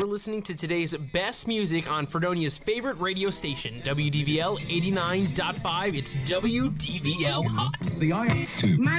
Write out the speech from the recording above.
listening to today's best music on Fredonia's favorite radio station, WDVL 89.5. It's WDVL Hot. The